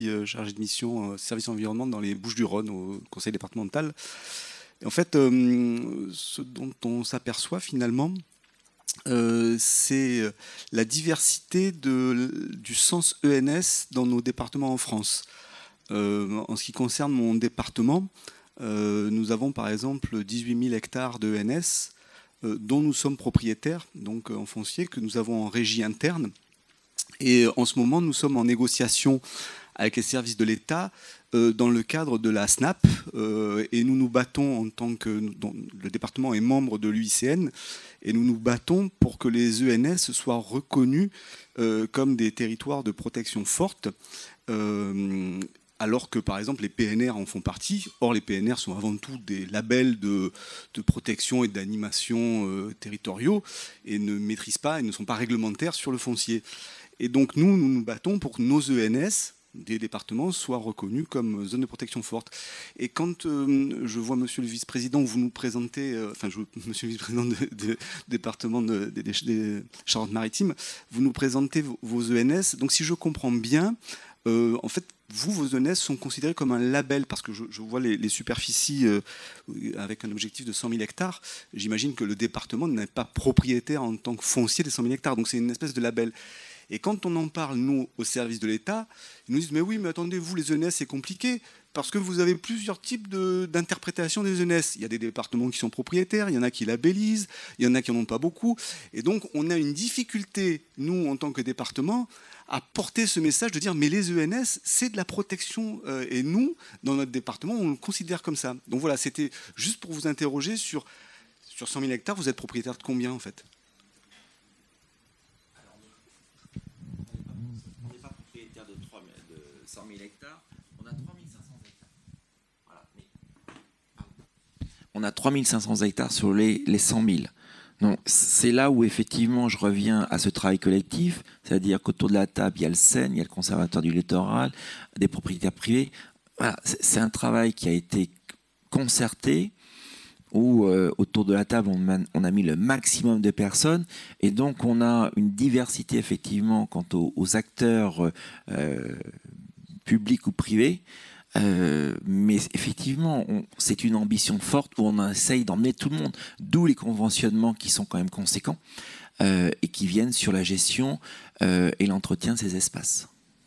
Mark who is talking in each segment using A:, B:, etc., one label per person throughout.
A: chargé de mission service environnement dans les Bouches-du-Rhône au conseil départemental. Et en fait, ce dont on s'aperçoit finalement, c'est la diversité du sens ENS dans nos départements en France. En ce qui concerne mon département, nous avons par exemple 18 000 hectares de ENS dont nous sommes propriétaires, donc en foncier, que nous avons en régie interne. Et en ce moment, nous sommes en négociation avec les services de l'État dans le cadre de la SNAP, et nous nous battons en tant que le département est membre de l'UICN, et nous nous battons pour que les ENS soient reconnus comme des territoires de protection forte, alors que par exemple les PNR en font partie. Or les PNR sont avant tout des labels de protection et d'animation territoriaux et ne maîtrisent pas et ne sont pas réglementaires sur le foncier. Et donc nous nous battons pour que nos ENS des départements soient reconnus comme zone de protection forte. Et quand je vois monsieur le vice-président, vous nous présentez, monsieur le vice-président du département des Charentes-Maritimes, vous nous présentez vos ENS. Donc si je comprends bien, en fait, vos ENS sont considérés comme un label, parce que je vois les superficies avec un objectif de 100 000 hectares. J'imagine que le département n'est pas propriétaire en tant que foncier des 100 000 hectares. Donc c'est une espèce de label. Et quand on en parle, nous, au service de l'État, ils nous disent « Mais oui, mais attendez, vous, les ENS, c'est compliqué, parce que vous avez plusieurs types d'interprétation des ENS. Il y a des départements qui sont propriétaires, il y en a qui labellisent, il y en a qui n'en ont pas beaucoup. Et donc, on a une difficulté, nous, en tant que département, à porter ce message de dire « Mais les ENS, c'est de la protection. Et nous, dans notre département, on le considère comme ça. » Donc voilà, c'était juste pour vous interroger sur 100 000 hectares, vous êtes propriétaire de combien, en fait ?
B: De 100 000 hectares, on a 3 500 hectares. Voilà. On a 3 500 hectares sur les 100 000. Donc, c'est là où effectivement je reviens à ce travail collectif, c'est-à-dire qu'autour de la table, il y a le CEN, il y a le Conservatoire du littoral, des propriétaires privés. Voilà, c'est un travail qui a été concerté, où autour de la table, on a mis le maximum de personnes, et donc on a une diversité effectivement quant aux acteurs publics ou privés, mais effectivement, c'est une ambition forte où on essaye d'emmener tout le monde, d'où les conventionnements qui sont quand même conséquents et qui viennent sur la gestion et l'entretien de ces espaces.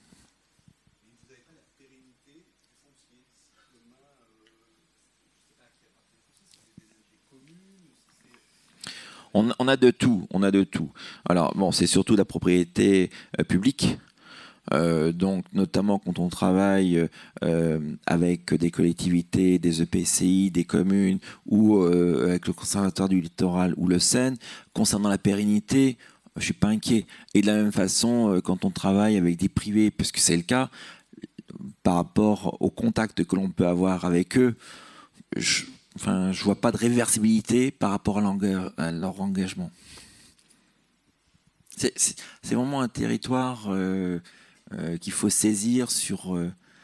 B: On a de tout, Alors bon, c'est surtout la propriété publique. Donc notamment quand on travaille avec des collectivités, des EPCI, des communes ou avec le Conservatoire du littoral ou le CEN, concernant la pérennité, je ne suis pas inquiet. Et de la même façon, quand on travaille avec des privés, puisque c'est le cas, par rapport au contact que l'on peut avoir avec eux, je vois pas de réversibilité par rapport à leur engagement. C'est vraiment un territoire qu'il faut saisir sur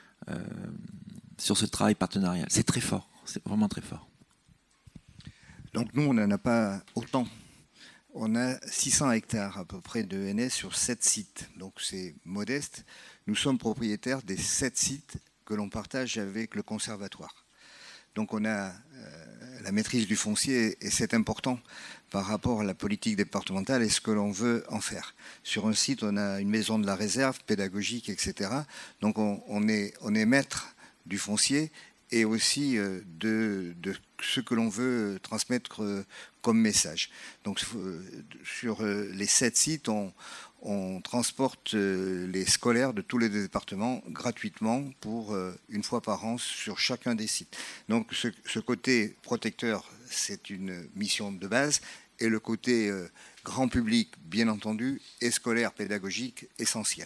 B: ce travail partenarial. C'est très fort, c'est vraiment très fort.
C: Donc nous, on n'en a pas autant. On a 600 hectares à peu près de ENS sur 7 sites. Donc c'est modeste. Nous sommes propriétaires des 7 sites que l'on partage avec le conservatoire. Donc on a la maîtrise du foncier, et c'est important par rapport à la politique départementale et ce que l'on veut en faire. Sur un site, on a une maison de la réserve pédagogique, etc. Donc on est maître du foncier et aussi de ce que l'on veut transmettre comme message. Donc sur les 7 sites, on transporte les scolaires de tous les départements gratuitement pour une fois par an sur chacun des sites. Donc ce côté protecteur, c'est une mission de base, et le côté grand public, bien entendu, et scolaire, pédagogique, essentiel.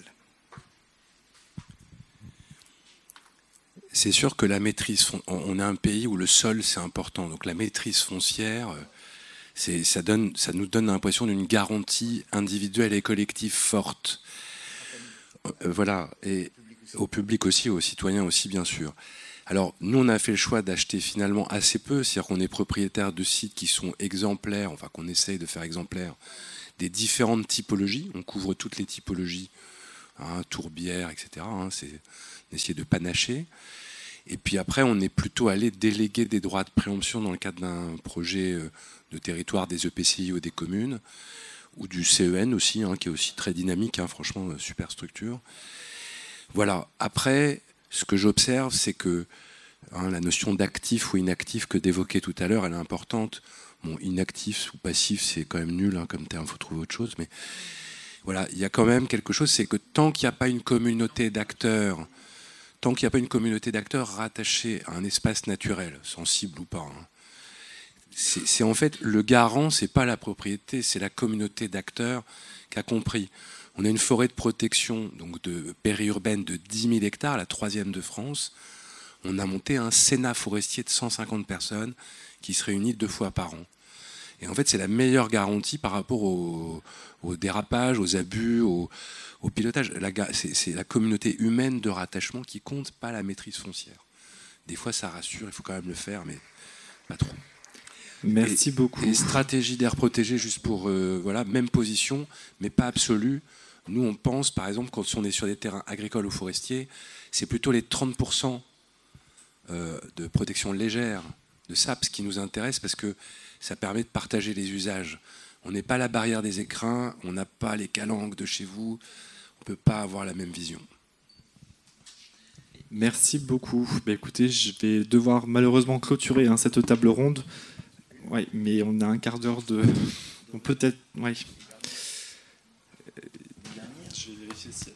D: C'est sûr que la maîtrise, on a un pays où le sol c'est important, donc la maîtrise foncière, ça nous donne l'impression d'une garantie individuelle et collective forte. Voilà, et au public aussi, aux citoyens aussi, bien sûr. Alors, nous, on a fait le choix d'acheter finalement assez peu, c'est-à-dire qu'on est propriétaire de sites qui sont exemplaires, enfin qu'on essaye de faire exemplaires, des différentes typologies. On couvre toutes les typologies, tourbières, etc. essayer de panacher. Et puis après, on est plutôt allé déléguer des droits de préemption dans le cadre d'un projet de territoire des EPCI ou des communes, ou du CEN aussi, qui est aussi très dynamique, franchement, super structure. Voilà. Après, ce que j'observe, c'est que la notion d'actif ou inactif que d'évoquer tout à l'heure, elle est importante. Bon, inactif ou passif, c'est quand même nul comme terme, il faut trouver autre chose. Mais voilà, il y a quand même quelque chose, c'est que tant qu'il n'y a pas une communauté d'acteurs, rattachée à un espace naturel, sensible ou pas, c'est en fait le garant, c'est pas la propriété, c'est la communauté d'acteurs qui a compris. On a une forêt de protection donc de périurbaine de 10 000 hectares, la 3e de France. On a monté un sénat forestier de 150 personnes qui se réunit 2 fois par an. Et en fait, c'est la meilleure garantie par rapport au dérapage, aux abus, au pilotage. C'est la communauté humaine de rattachement qui compte, pas la maîtrise foncière. Des fois, ça rassure, il faut quand même le faire, mais pas trop.
E: Merci beaucoup.
D: Et stratégie d'air protégé, juste pour... même position, mais pas absolue. Nous, on pense, par exemple, quand on est sur des terrains agricoles ou forestiers, c'est plutôt les 30% de protection légère de SAPS qui nous intéresse parce que ça permet de partager les usages. On n'est pas à la barrière des écrins, on n'a pas les calanques de chez vous, on ne peut pas avoir la même vision.
E: Merci beaucoup. Écoutez, je vais devoir malheureusement clôturer cette table ronde. Ouais, mais on a un quart d'heure de... Donc peut-être... Ouais. Je vais vérifier si...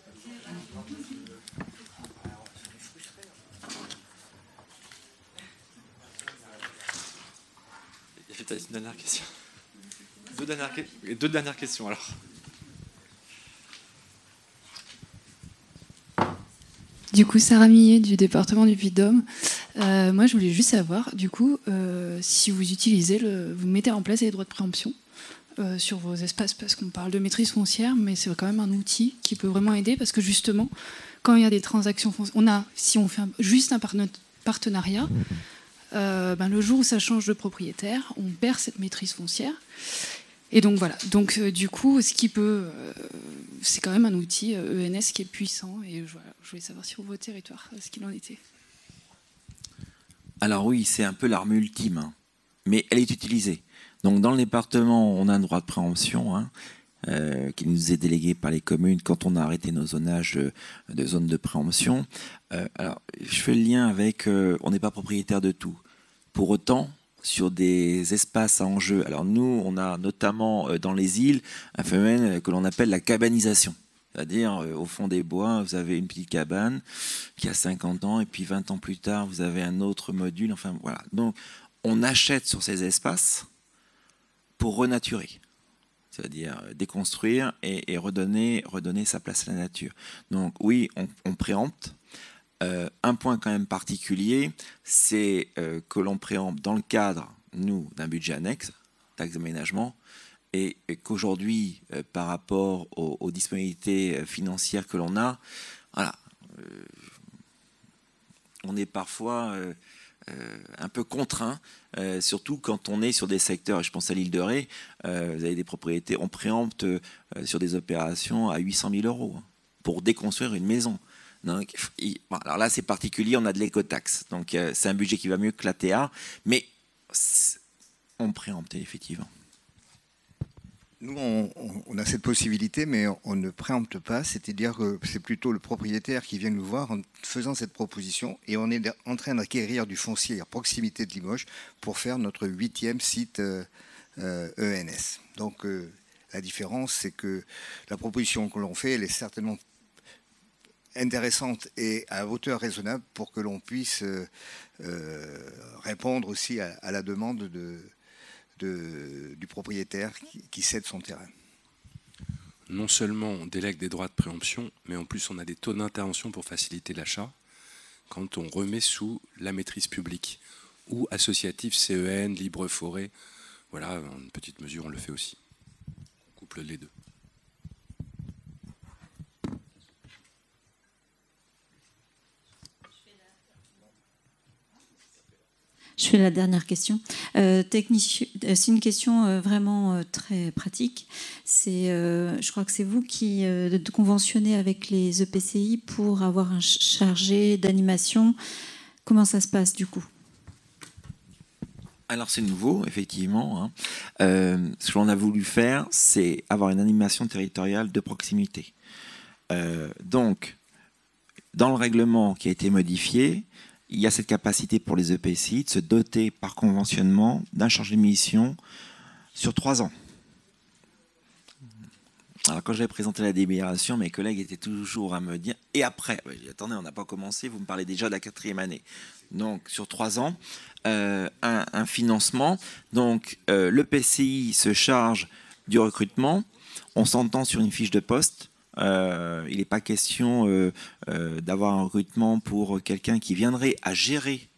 E: Il y a peut-être une dernière question. Deux dernières questions alors.
F: Du coup, Sarah Millet du département du Puy-de-Dôme. Moi, je voulais juste savoir, du coup, si vous utilisez, vous mettez en place les droits de préemption sur vos espaces, parce qu'on parle de maîtrise foncière, mais c'est quand même un outil qui peut vraiment aider, parce que justement, quand il y a des transactions foncières, si on fait juste un partenariat, le jour où ça change de propriétaire, on perd cette maîtrise foncière. Et donc voilà. Donc du coup, c'est quand même un outil ENS qui est puissant. Et voilà, je voulais savoir sur vos territoires ce qu'il en était.
B: Alors oui, c'est un peu l'arme ultime, mais elle est utilisée. Donc dans le département, on a un droit de préemption qui nous est délégué par les communes quand on a arrêté nos zonages de zones de préemption. Alors je fais le lien avec, on n'est pas propriétaire de tout. Pour autant, sur des espaces à enjeu. Alors nous, on a notamment dans les îles un phénomène que l'on appelle la cabanisation. C'est-à-dire, au fond des bois, vous avez une petite cabane qui a 50 ans, et puis 20 ans plus tard, vous avez un autre module. Enfin, voilà. Donc, on achète sur ces espaces pour renaturer. C'est-à-dire déconstruire et redonner sa place à la nature. Donc oui, on préempte. Un point quand même particulier, c'est que l'on préempte dans le cadre, nous, d'un budget annexe, taxe d'aménagement, et qu'aujourd'hui, par rapport aux disponibilités financières que l'on a, voilà, on est parfois un peu contraint, surtout quand on est sur des secteurs, je pense à l'île de Ré, vous avez des propriétés, on préempte sur des opérations à 800 000 € pour déconstruire une maison. Donc, alors là, c'est particulier, on a de l'écotaxe. Donc, c'est un budget qui va mieux que la TA, mais on préempte, effectivement.
C: Nous, on a cette possibilité, mais on ne préempte pas. C'est-à-dire que c'est plutôt le propriétaire qui vient nous voir en faisant cette proposition, et on est en train d'acquérir du foncier à proximité de Limoges pour faire notre 8e site ENS. Donc, la différence, c'est que la proposition que l'on fait, elle est certainement intéressante et à hauteur raisonnable pour que l'on puisse répondre aussi à la demande du propriétaire qui cède son terrain.
D: Non seulement on délègue des droits de préemption, mais en plus on a des taux d'intervention pour faciliter l'achat quand on remet sous la maîtrise publique ou associatif CEN, libre forêt. Voilà, en une petite mesure, on le fait aussi. On couple les deux.
G: Je fais la dernière question. C'est une question vraiment très pratique. Je crois que c'est vous qui conventionnez avec les EPCI pour avoir un chargé d'animation. Comment ça se passe du coup ?
B: Alors c'est nouveau, effectivement. Ce qu'on a voulu faire, c'est avoir une animation territoriale de proximité. Donc, dans le règlement qui a été modifié, il y a cette capacité pour les EPCI de se doter par conventionnement d'un chargé de mission sur 3 ans. Alors quand j'avais présenté la délibération, mes collègues étaient toujours à me dire « Et après ?» Attendez, on n'a pas commencé, vous me parlez déjà de la 4e année. Donc sur 3 ans, un financement. Donc l'EPCI se charge du recrutement. On s'entend sur une fiche de poste. Il n'est pas question d'avoir un recrutement pour quelqu'un qui viendrait à gérer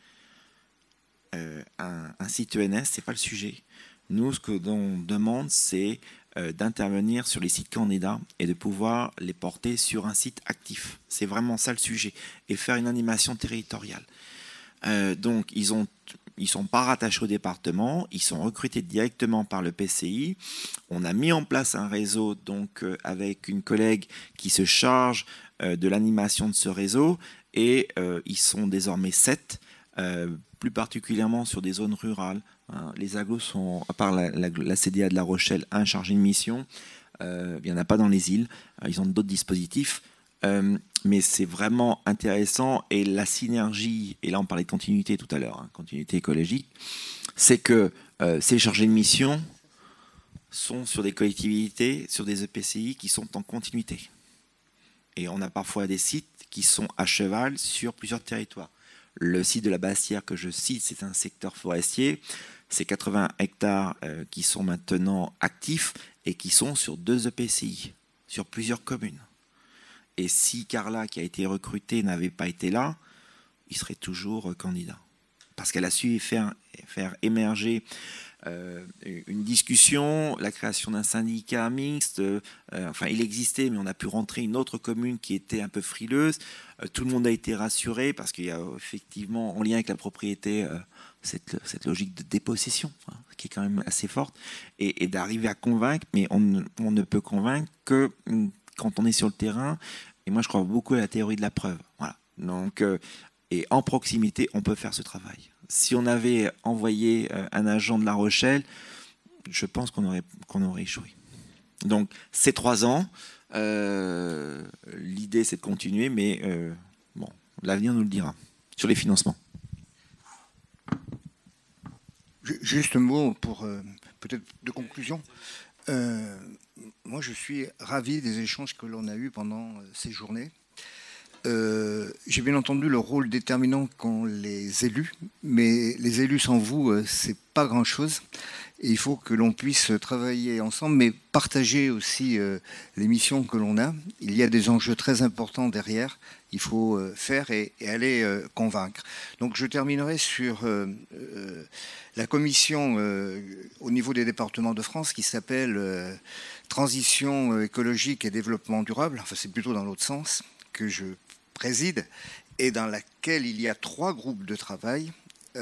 B: un site ENS, ce n'est pas le sujet. Nous, ce que l'on demande, c'est d'intervenir sur les sites candidats et de pouvoir les porter sur un site actif. C'est vraiment ça le sujet. Et faire une animation territoriale. Donc, ils sont pas rattachés au département, ils sont recrutés directement par le PCI. On a mis en place un réseau donc avec une collègue qui se charge de l'animation de ce réseau et ils sont désormais 7, plus particulièrement sur des zones rurales. Les agglos sont, à part la CDA de La Rochelle, un chargé de mission. Il n'y en a pas dans les îles. Ils ont d'autres dispositifs. Mais c'est vraiment intéressant et la synergie, et là on parlait de continuité tout à l'heure, continuité écologique, c'est que ces chargés de mission sont sur des collectivités, sur des EPCI qui sont en continuité. Et on a parfois des sites qui sont à cheval sur plusieurs territoires. Le site de la Bastière que je cite, c'est un secteur forestier, c'est 80 hectares qui sont maintenant actifs et qui sont sur 2 EPCI, sur plusieurs communes. Et si Carla, qui a été recrutée, n'avait pas été là, il serait toujours candidat. Parce qu'elle a su faire émerger une discussion, la création d'un syndicat mixte. Enfin, il existait, mais on a pu rentrer une autre commune qui était un peu frileuse. Tout le monde a été rassuré parce qu'il y a effectivement, en lien avec la propriété, cette logique de dépossession, qui est quand même assez forte, et d'arriver à convaincre, mais on ne peut convaincre que quand on est sur le terrain. Et moi, je crois beaucoup à la théorie de la preuve. Voilà. Donc, et en proximité, on peut faire ce travail. Si on avait envoyé un agent de La Rochelle, je pense qu'on aurait échoué. Donc, c'est 3 ans. L'idée, c'est de continuer, mais bon, l'avenir nous le dira. Sur les financements.
C: Juste un mot pour peut-être de conclusion. Moi, je suis ravi des échanges que l'on a eus pendant ces journées. J'ai bien entendu le rôle déterminant qu'ont les élus, mais les élus sans vous, c'est pas grand-chose. Et il faut que l'on puisse travailler ensemble, mais partager aussi les missions que l'on a. Il y a des enjeux très importants derrière. Il faut faire et aller convaincre. Donc je terminerai sur la commission au niveau des départements de France qui s'appelle Transition écologique et développement durable. Enfin, c'est plutôt dans l'autre sens que je préside et dans laquelle il y a 3 groupes de travail,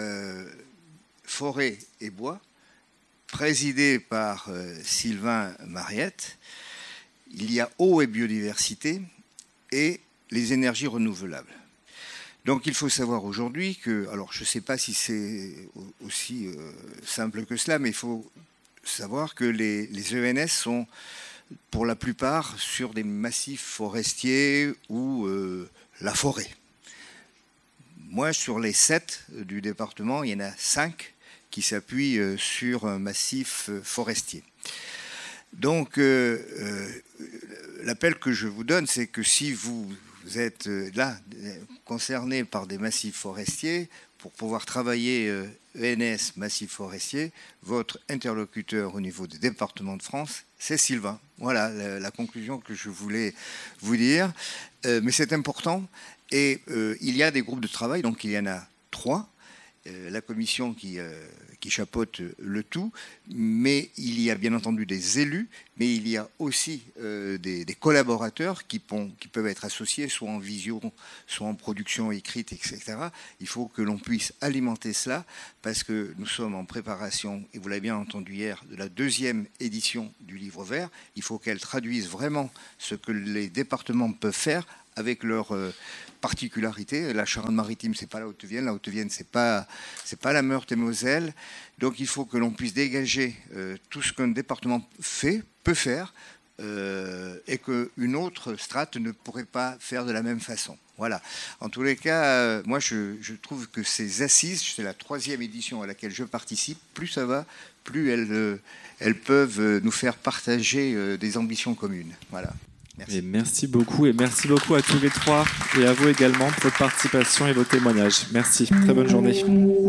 C: forêt et bois, présidé par Sylvain Mariette. Il y a eau et biodiversité et les énergies renouvelables. Donc il faut savoir aujourd'hui que, alors je ne sais pas si c'est aussi simple que cela, mais il faut savoir que les ENS sont pour la plupart sur des massifs forestiers ou la forêt. Moi, sur les 7 du département, il y en a 5 qui s'appuient sur un massif forestier. Donc, l'appel que je vous donne, c'est que si vous êtes là, concerné par des massifs forestiers, pour pouvoir travailler ENS massif forestier, votre interlocuteur au niveau des départements de France, c'est Sylvain. Voilà la conclusion que je voulais vous dire. Mais c'est important. Et il y a des groupes de travail, donc il y en a 3. la commission qui chapeaute le tout, mais il y a bien entendu des élus, mais il y a aussi des collaborateurs qui peuvent être associés, soit en visio, soit en production écrite, etc. Il faut que l'on puisse alimenter cela, parce que nous sommes en préparation, et vous l'avez bien entendu hier, de la 2e édition du livre vert. Il faut qu'elle traduise vraiment ce que les départements peuvent faire avec leurs particularités. La Charente-Maritime, c'est pas la Haute-Vienne. La Haute-Vienne, c'est pas la Meurthe-et-Moselle. Donc, il faut que l'on puisse dégager tout ce qu'un département peut faire, et qu'une autre strate ne pourrait pas faire de la même façon. Voilà. En tous les cas, moi, je trouve que ces assises, c'est la 3e édition à laquelle je participe, plus ça va, plus elles peuvent nous faire partager des ambitions communes. Voilà.
E: Merci. Et merci beaucoup à tous les 3 et à vous également pour votre participation et vos témoignages. Merci, très bonne journée.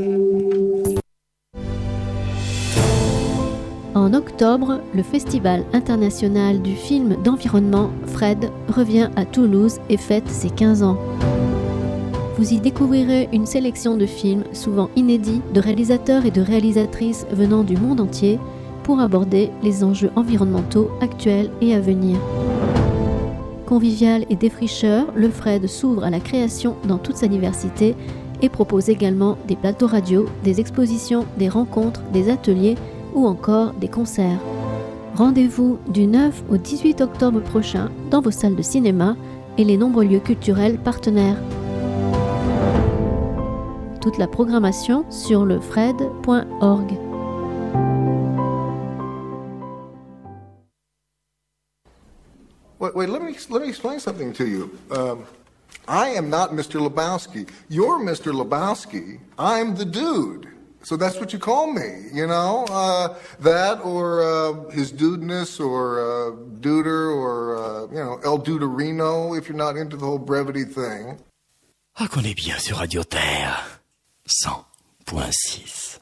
H: En octobre, le Festival international du film d'environnement FRED revient à Toulouse et fête ses 15 ans. Vous y découvrirez une sélection de films souvent inédits de réalisateurs et de réalisatrices venant du monde entier pour aborder les enjeux environnementaux actuels et à venir. Convivial et défricheur, le FRED s'ouvre à la création dans toute sa diversité et propose également des plateaux radio, des expositions, des rencontres, des ateliers ou encore des concerts. Rendez-vous du 9 au 18 octobre prochain dans vos salles de cinéma et les nombreux lieux culturels partenaires. Toute la programmation sur lefred.org.
I: Wait, let me explain something to you. I am not Mr. Lebowski. You're Mr. Lebowski. I'm the dude. So that's what you call me, you know? That or his dudeness or duder or, El Duderino if you're not into the whole brevity thing.
J: Ah, qu'on est bien sur Radio Terre 100.6.